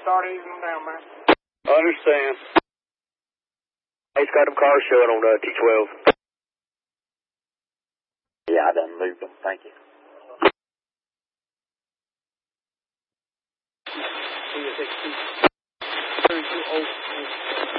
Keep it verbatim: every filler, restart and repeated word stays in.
start easing them down, man. I understand. He's got them cars showing on uh, T twelve. Yeah, I done moved them. Thank you. T S X two. thirty-two oh.